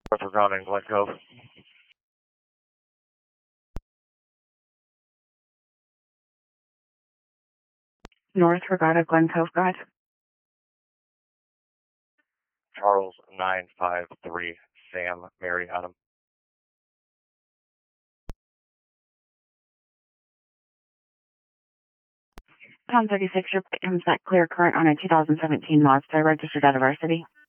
For grounding, Glen Cove. North Regatta, Glen Cove, go ahead. Charles 953, Sam, Mary, Adam. Tom 36, your plate comes back clear current on a 2017 Mazda registered out of our city.